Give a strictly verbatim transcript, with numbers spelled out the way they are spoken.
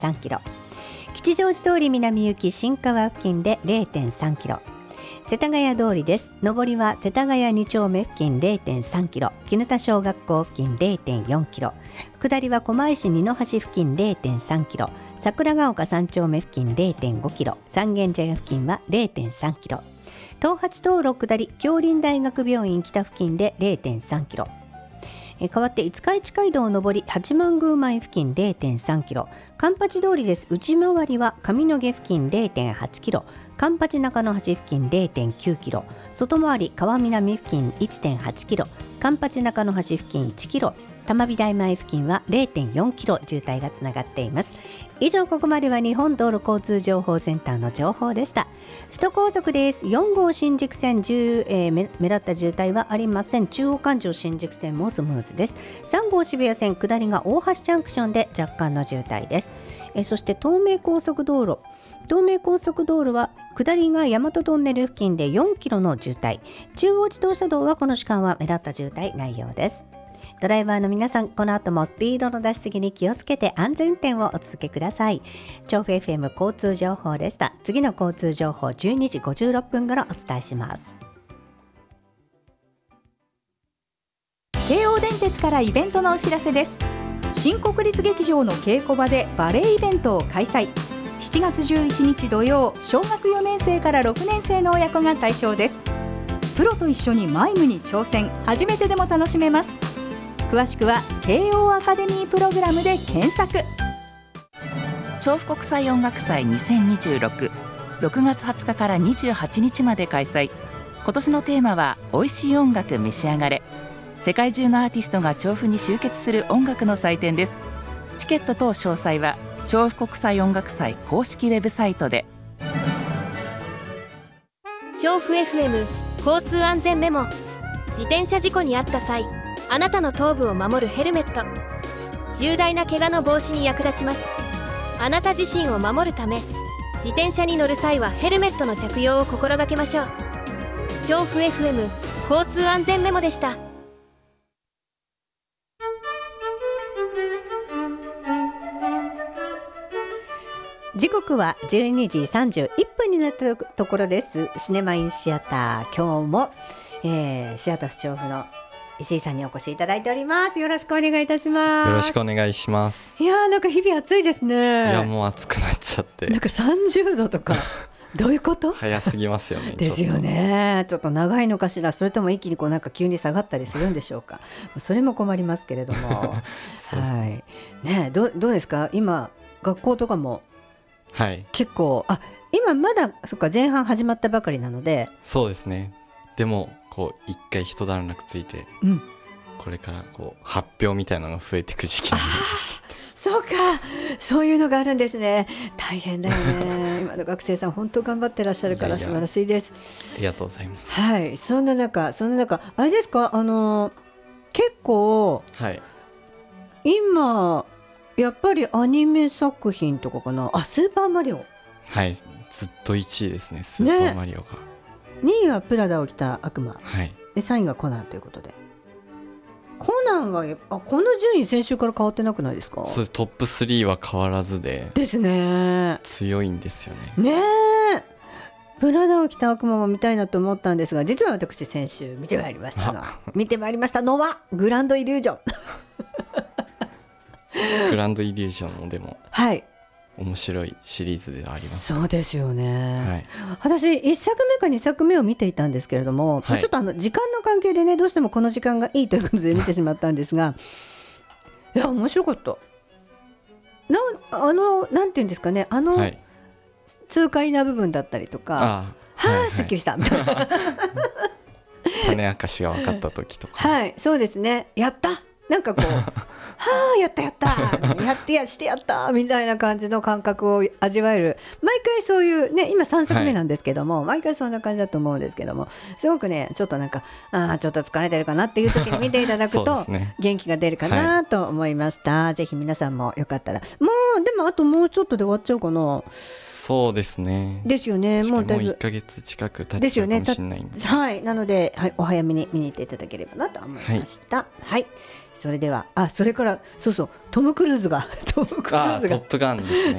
さんキロ、吉祥寺通り南行き新川付近で れいてんさんキロ、世田谷通りです。上りは世田谷に丁目付近 れいてんさんキロ、絹田小学校付近 れいてんよんキロ、下りは狛江市二の橋付近 れいてんさんキロ、桜ヶ丘三丁目付近 れいてんごキロ、三軒茶屋付近は れいてんさんキロ、東八東路下り京林大学病院北付近で れいてんさんキロ、え変わって五日市街道上り八幡宮前付近 れいてんさんキロ、環八通りです。内回りは上野毛付近 れいてんはちキロ、環八中野橋付近 れいてんきゅうキロ、外回り川南付近 いってんはちキロ、環八中野橋付近いちキロ、玉美大前付近は れいてんよんキロ渋滞がつながっています。以上、ここまでは日本道路交通情報センターの情報でした。首都高速です。よん号新宿線10、えー、目, 目立った渋滞はありません。中央環状新宿線もスムーズです。さん号渋谷線下りが大橋ジャンクションで若干の渋滞です。えー、そして東名高速道路東名高速道路は下りが大和トンネル付近でよんキロの渋滞、中央自動車道はこの時間は目立った渋滞ないようです。ドライバーの皆さん、この後もスピードの出しすぎに気をつけて安全運転をお続けください。調布 エフエム 交通情報でした。次の交通情報じゅうにじごじゅうろっぷん頃お伝えします。 京王電鉄からイベントのお知らせです。新国立劇場の稽古場でバレエイベントを開催。しちがつじゅういちにち土曜、小学よねん生からろくねん生の親子が対象です。プロと一緒にマイムに挑戦、初めてでも楽しめます。詳しくは慶応アカデミープログラムで検索。 調布国際音楽祭にせんにじゅうろく、ろくがつはつかからにじゅうはちにちまで開催。今年のテーマは美味しい音楽召し上がれ。世界中のアーティストが調布に集結する音楽の祭典です。チケット等詳細は調布国際音楽祭公式ウェブサイトで。 調布 エフエム 交通安全メモ。自転車事故に遭った際、あなたの頭部を守るヘルメット、重大な怪我の防止に役立ちます。あなた自身を守るため、自転車に乗る際はヘルメットの着用を心がけましょう。調布 エフエム 交通安全メモでした。 時刻はじゅうにじさんじゅういっぷんになったところです。シネマインシアター、今日も、えー、シアタース調布の石井さんにお越しいただいております。よろしくお願いいたします。 よろしくお願いします。 いやー、なんか日々暑いですね。 いや、もう暑くなっちゃって、 なんかさんじゅうどとかどういうこと早すぎますよね。 ですよね。ちょっと長いのかしら、それとも一気にこうなんか急に下がったりするんでしょうか。それも困りますけれどもはいね、どう、どうですか今学校とかも。はい、結構、あ、今まだそっか前半始まったばかりなので。 そうですね。でもこう一回一段落ついて、うん、これからこう発表みたいなのが増えていく時期なんで。 そうか、そういうのがあるんですね。大変だよね今の学生さん本当頑張ってらっしゃるから素晴らしいです。 ありがとうございます。 はい、そんな中そんな中あれですか、あの結構、はい、今やっぱりアニメ作品とかかな。あ、スーパーマリオ。はい、 ずっといちいですね、スーパーマリオが、ね、 にいはプラダを着た悪魔、はい、でさんいがコナンということで、コナンがあこの順位先週から変わってなくないですか。 そうです。トップスリーは変わらずでですね。 強いんですよね。 ねえ、プラダを着た悪魔も見たいなと思ったんですが、実は私先週見てまいりましたの見てまいりましたのはグランドイリュージョングランドイリュージョンもでも、はい、面白いシリーズではあります。 そうですよね、はい、私いっさくめかにさくめを見ていたんですけれども、はい、ちょっとあの時間の関係でね、どうしてもこの時間がいいということで見てしまったんですがいや面白かった。なあのなんていうんですかね、あの、はい、痛快な部分だったりとか、ああ、はあ、はいはい、すっきりしたみたいな種明かしが分かった時とか、 はい、そうですね、やったなんかこうはあ、やったやったやってやしてやったみたいな感じの感覚を味わえる、毎回そういうね、今さんさくめなんですけども、はい、毎回そんな感じだと思うんですけども、すごくね、ちょっとなんかあちょっと疲れてるかなっていう時に見ていただくとね、元気が出るかなと思いました、はい、ぜひ皆さんもよかったら、もうでもあともうちょっとで終わっちゃうかな。 そうですね。 ですよね。もうだいぶもういっかげつ近く経っちゃうかもしれないんですよね。はい、なので、はい、お早めに見に行っていただければなと思いました。はい、はい、 それではあそれからそうそうトム・クルーズがトム・クルーズがあトップガンですね